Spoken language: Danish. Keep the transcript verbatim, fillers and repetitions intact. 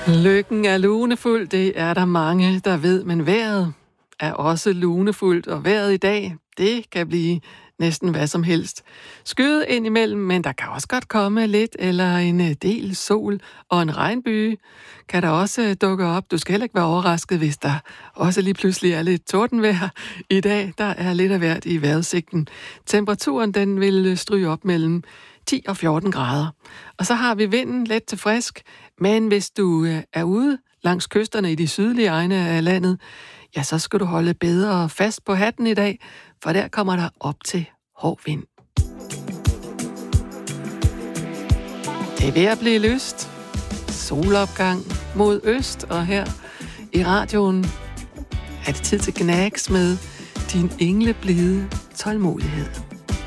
Lykken er lunefuld, det er der mange, der ved, men vejret er også lunefuldt, og vejret i dag, det kan blive næsten hvad som helst. Skyet ind imellem, men der kan også godt komme lidt eller en del sol, og en regnbyge kan der også dukke op. Du skal heller ikke være overrasket, hvis der også lige pludselig er lidt tordenvejr i dag. Der er lidt af hvert i vejrudsigten. Temperaturen den vil stryge op mellem ti og fjorten grader. Og så har vi vinden let til frisk, men hvis du er ude langs kysterne i de sydlige egne af landet, ja, så skal du holde bedre fast på hatten i dag, for der kommer der op til hård vind. Det er ved at blive lyst. Solopgang mod øst, og her i radioen er det tid til Gnags med din engleblide tålmodighed.